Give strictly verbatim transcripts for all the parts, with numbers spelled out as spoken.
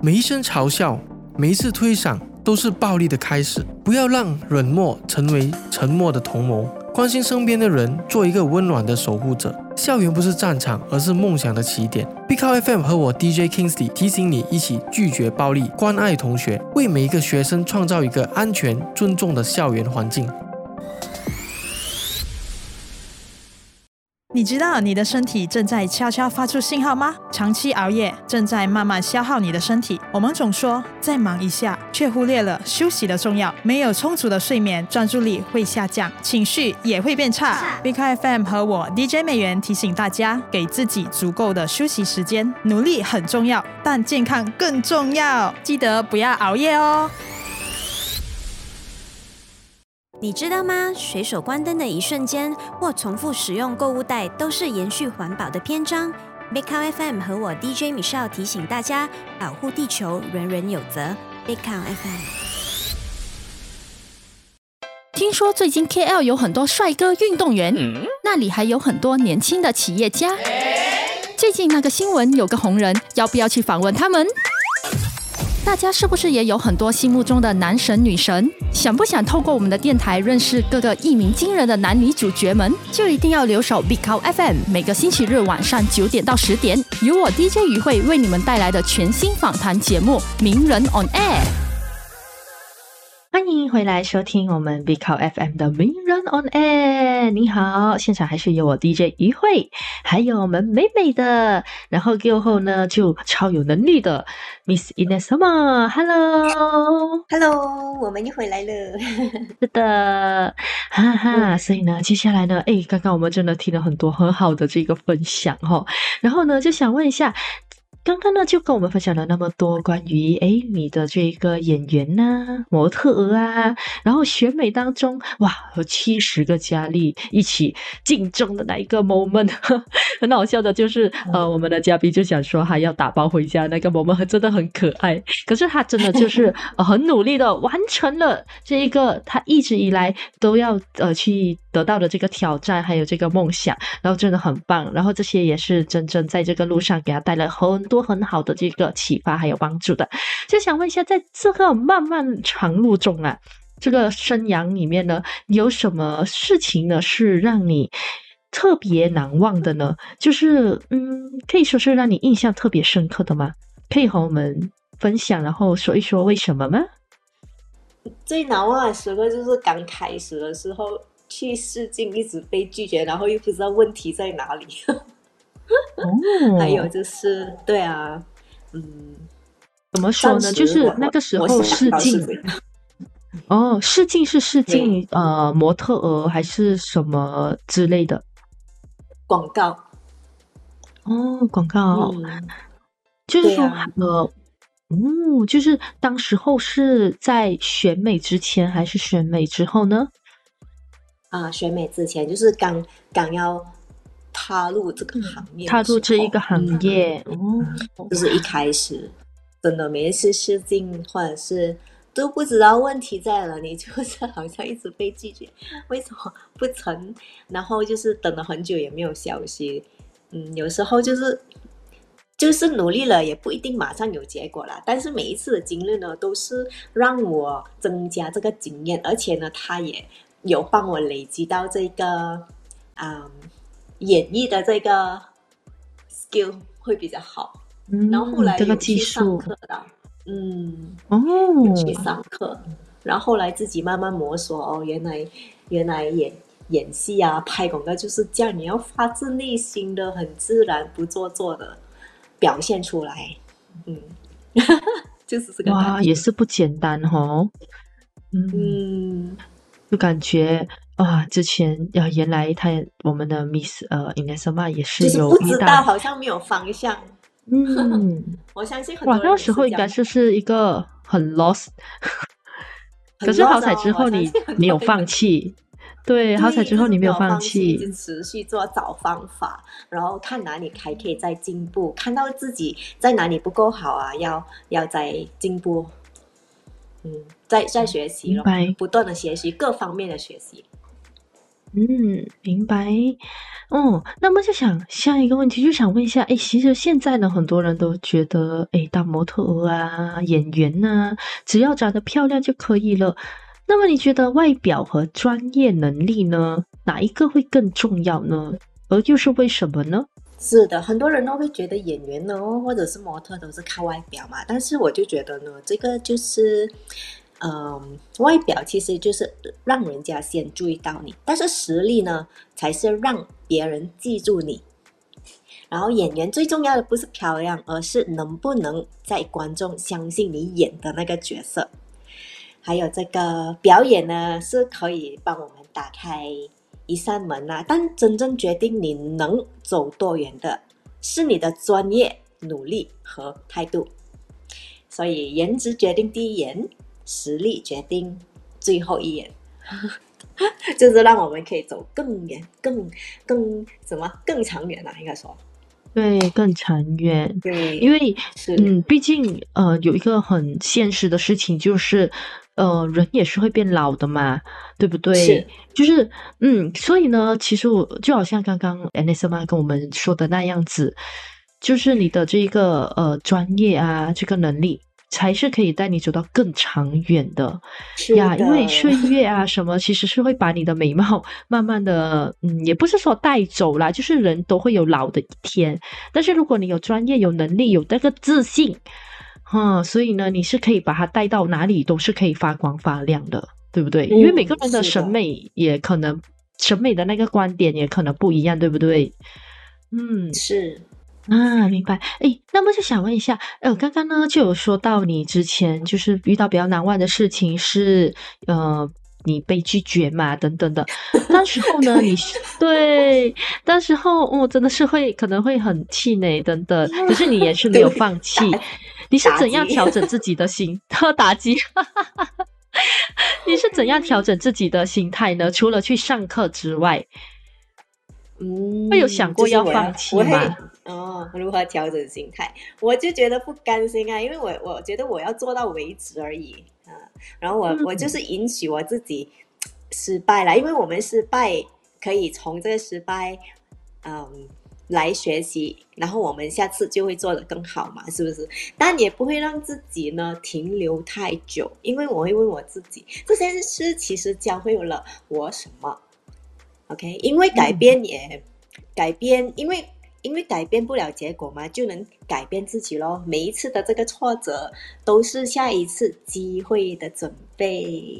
每一声嘲笑，每一次推搡都是暴力的开始。不要让冷漠成为沉默的同谋，关心身边的人，做一个温暖的守护者。校园不是战场，而是梦想的起点。Big Cow F M 和我 D J Kingsley 提醒你，一起拒绝暴力，关爱同学，为每一个学生创造一个安全、尊重的校园环境。 你知道你的身体正在悄悄发出信号吗？长期熬夜正在慢慢消耗你的身体。我们总说再忙一下，却忽略了休息的重要。没有充足的睡眠，专注力会下降，情绪也会变差。Big Cow F M 和我 D J 美元提醒大家，给自己足够的休息时间。努力很重要，但健康更重要，记得不要熬夜哦。 你知道吗？随手关灯的一瞬间，或重复使用购物袋，都是延续环保的篇章。Big Cow F M 和我 D J Michelle 提醒大家，保护地球，人人有责。Big Cow F M。 听说最近 K L 有很多帅哥运动员，嗯、那里还有很多年轻的企业家。最近那个新闻有个红人，要不要去访问他们？大家是不是也有很多心目中的男神女神？想不想透过我们的电台认识各个一鸣惊人的男女主角们？就一定要留守 Big Cow F M， 每个星期日晚上九点到十点，由我 D J 于慧为你们带来的全新访谈节目《名人 on Air》。 欢迎回来收听我们 Big Cow F M 的名人 on air。 你好，现场还是有我 D J 于慧，还有我们美美的，然后过后呢就超有能力的 Miss Inesoma。 Hello Hello， 我们又回来了。 是的，哈哈。所以呢接下来呢，诶刚刚我们真的听了很多很好的这个分享齁，然后呢就想问一下，刚刚呢就跟我们分享了那么多关于诶你的这个演员啊、模特儿啊，然后选美当中哇有七十个佳丽一起竞争的那一个 moment 很好笑的就是呃我们的嘉宾就想说他要打包回家，那个 moment 真的很可爱，可是他真的就是呃很努力的完成了这一个他一直以来都要呃去得到的这个挑战还有这个梦想，然后真的很棒，然后这些也是真正在这个路上给他带来很多很好的这个启发还有帮助的。就想问一下，在这个漫漫长路中啊，这个生涯里面呢，有什么事情呢是让你特别难忘的呢？就是嗯，可以说是让你印象特别深刻的吗？可以和我们分享，然后说一说为什么吗？ 最难忘的时候就是刚开始的时候去试镜一直被拒绝，然后又不知道问题在哪里。哦，还有就是对啊，嗯， 怎么说呢？就是那个时候试镜，哦，试镜是试镜呃模特儿还是什么之类的？ 广告。 哦，广告，嗯、就是说、啊、呃。哦，就是当时候是在选美之前还是选美之后呢？ 啊，选美之前就是刚刚要踏入这个行业、嗯， 踏入这一个行业， 嗯、哦，就是一开始真的每一次试镜或者是都不知道问题在哪里，就是好像一直被拒绝，为什么不成？然后就是等了很久也没有消息，嗯，有时候就是。就是努力了也不一定马上有结果啦，但是每一次的经历呢都是让我增加这个经验，而且呢它也有帮我累积到这个嗯演绎的这个 skill 会比较好、嗯、然后后来有去上课的，嗯哦，有去上课，然后后来自己慢慢摸索，哦原来原来演演戏啊拍广告就是这样，你要发自内心的很自然不做作的表现出来，嗯，就是这个感觉。 哇，也是不简单哦。嗯，嗯就感觉啊，之前啊，原来他我们的 Miss 呃 Inesoma 也是有、 就是、不知道，好像没有方向。嗯，我相信很多人哇，那时候应该就是一个很 lost， 可是好彩之后你你有放弃。对，好彩之后你没有放弃， 一直持续做找方法，然后看哪里还可以再进步，看到自己在哪里不够好啊，要要再进步，嗯，再再学习咯，不断的学习各方面的学习。 嗯，明白。哦，那么就想下一个问题，就想问一下，哎，其实现在呢，很多人都觉得，哎，当模特儿啊、演员呐、只要长得漂亮就可以了。那么你觉得外表和专业能力呢，哪一个会更重要呢？而又是为什么呢？ 是的，很多人都会觉得演员呢，或者是模特都是靠外表嘛，但是我就觉得呢，这个就是，嗯，外表其实就是让人家先注意到你，但是实力呢，才是让别人记住你。然后演员最重要的不是漂亮，而是能不能在观众相信你演的那个角色。还有这个表演呢，是可以帮我们打开一扇门啊，但真正决定你能走多远的是你的专业、努力和态度。所以颜值决定第一眼，实力决定最后一眼。就是让我们可以走更远、更更什么更长远啊，应该说。 对，更长远。 对， 因为是嗯，毕竟呃，有一个很现实的事情，就是呃，人也是会变老的嘛，对不对？ 是就是嗯，所以呢，其实我就好像刚刚 Anissa 妈跟我们说的那样子，就是你的这个呃专业啊，这个能力。才是可以带你走到更长远的是呀，因为的， 岁月啊什么，其实是会把你的美貌慢慢的，嗯，也不是说带走啦，就是人都会有老的一天。但是如果你有专业、有能力、有那个自信，哈、所以呢，你是可以把它带到哪里都是可以发光发亮的，对不对？因为每个嗯， 人的是的， 审美也可能，审美的那个观点也可能不一样，对不对？嗯。 是啊，明白。诶，那么就想问一下，呃，刚刚呢就有说到你之前就是遇到比较难忘的事情是，呃，你被拒绝嘛，等等的。当时候呢，你是对，当时候哦，真的是会可能会很气馁等等，可是你也是没有对， 放弃。 打你是打击。 怎样调整自己的心打击？你是怎样调整自己的心态呢？除了去上课之外，会有想嗯， 过要就是我要， 放弃我会吗？ 哦，如何调整心态？我就觉得不甘心啊，因为我我觉得我要做到为止而已啊。然后我我就嗯。 是允许我自己失败了，因为我们失败可以从这个失败，嗯，来学习，然后我们下次就会做得更好嘛，是不是？但也不会让自己呢停留太久，因为我会问我自己，这件事其实教会了我什么？OK，因为改嗯。 变也改变，因为因为改变不了结果嘛，就能改变自己咯。每一次的这个挫折都是下一次机会的准备，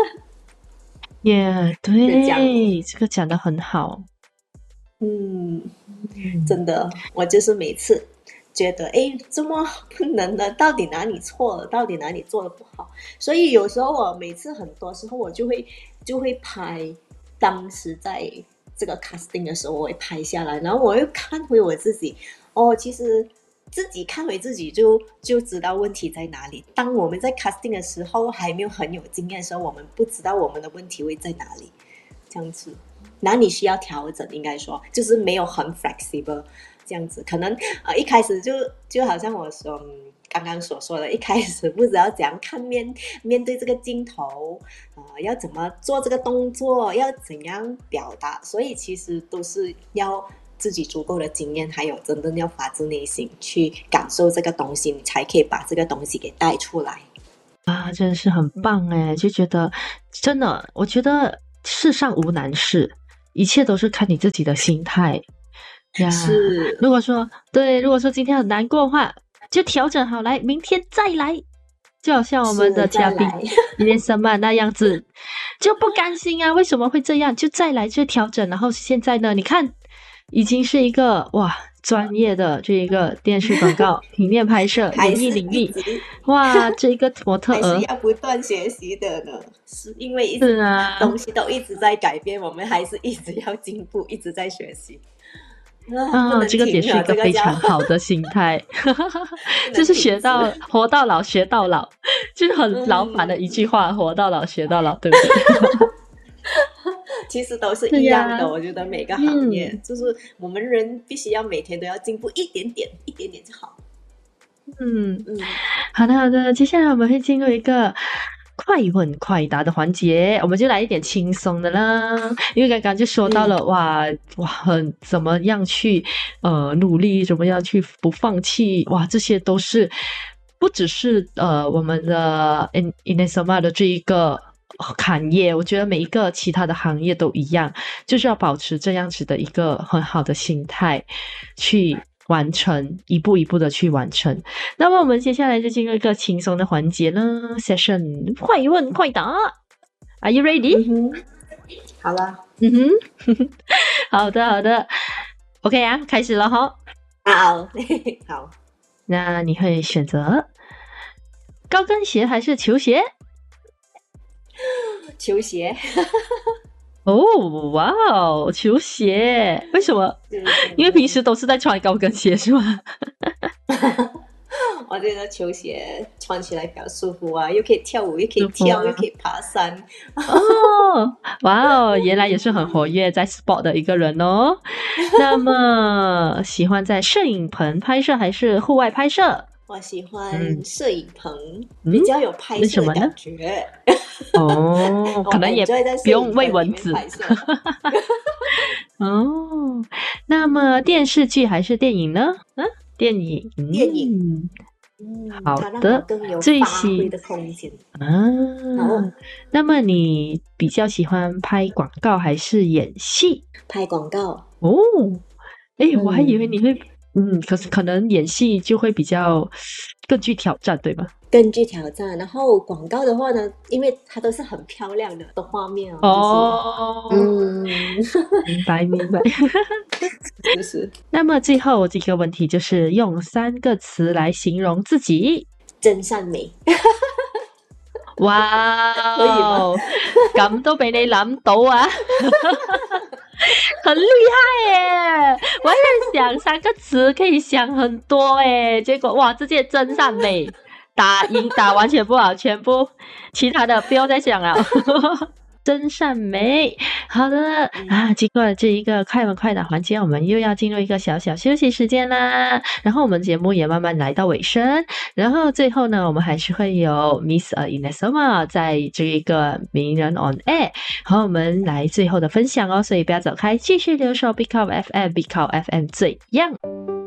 也是这样。 对，这个讲得很好。 嗯， 嗯。 真的，我就是每次觉得，诶，怎么不能呢？到底哪里错了？到底哪里做的不好？所以有时候我每次很多时候我就会就会拍当时在这个 casting 的时候，我会拍下来，然后我又看回我自己，哦，其实自己看回自己就就知道问题在哪里。当我们在 casting 的时候还没有很有经验的时候，我们不知道我们的问题会在哪里，这样子。哪里需要调整，应该说就是没有很 flexible 这样子，可能呃一开始就就好像我说、嗯、刚刚所说的，一开始不知道怎样看面面对这个镜头，呃，要怎么做这个动作，要怎样表达，所以其实都是要自己足够的经验，还有真正要发自内心去感受这个东西，你才可以把这个东西给带出来啊，真的是很棒诶，就觉得真的，我觉得世上无难事，一切都是看你自己的心态呀。 是如果说对，如果说今天很难过的话，就调整好来，明天再来。就好像我们的是嘉宾再来连什么那样子，就不甘心啊！为什么会这样？就再来，就调整。然后现在呢，你看，已经是一个哇专业的这一个电视广告、平面拍摄、演还是艺领域， 一直哇，这个模特还是儿要不断学习的呢，是因为一是直啊， 东西都一直在改变，我们还是一直要进步，一直在学习。啊，不啊， 能这个也停了， 是一个非这个叫常好的心态， 不就是能停止。 学到活到老学到老，就是很老板的一句话，活到老学到老，对不对？ 其实都是是一样的， 呀， 我觉得每个行业嗯就是我们人必须要每天都要进步一点点，一点点就好。 嗯。 嗯， 好的，好的，接下来我们会进入一个快问快答的环节，我们就来一点轻松的啦。因为刚刚就说到了，嗯、哇哇，很怎么样去呃努力，怎么样去不放弃，哇，这些都是不只是呃我们的 Inesoma 的这一个行业，我觉得每一个其他的行业都一样，就是要保持这样子的一个很好的心态去完成，一步一步的去完成。那么我们接下来就进入一个轻松的环节了 ，session 快问快答 ，Are you ready？、 嗯、好了， 嗯哼，好的好的 ，OK 啊，开始了哈。 好，好。 那你会选择高跟鞋还是球鞋？ 球鞋。 哦，哇哦，球鞋，为什么？因为平时都是在穿高跟鞋是吗？ 我觉得球鞋穿起来比较舒服啊，又可以跳舞，又可以跳，又可以爬山。 哦，哇哦，原来也是很活跃在 sport 的一个人哦。那么，喜欢在摄影棚拍摄还是户外拍摄？ 我喜欢摄影棚，嗯、比较有拍摄的感觉。 哦，可能也不用喂蚊子。哦，那么电视剧还是电影呢？啊，电影， 电影。 嗯、好的，最喜的空间啊。哦，那么你比较喜欢拍广告还是演戏？ 拍广告。 哦，哎，我还以为你会。嗯，可是可能演戏就会比较更具挑战，对吗？ 更具挑战。然后广告的话呢，因为它都是很漂亮的的画面哦。 就是、嗯， 明白明白。 就是。 那么最后这个问题就是用三个词来形容自己。 真善美。 哇哦，咁都俾你諗到啊！很厉害耶！我在想三个词可以想很多诶，结果哇，直接真善美，打赢打完全部好，全部其他的不用再想了。真善美，好的啊！经过了这一个快问快答环节，我们又要进入一个小小休息时间啦。然后我们节目也慢慢来到尾声，然后最后呢，我们还是会有 Miss Inesoma 在这一个名人 on air 和我们来最后的分享哦，所以不要走开，继续留守 Big Up F M， Big Up F M 最样。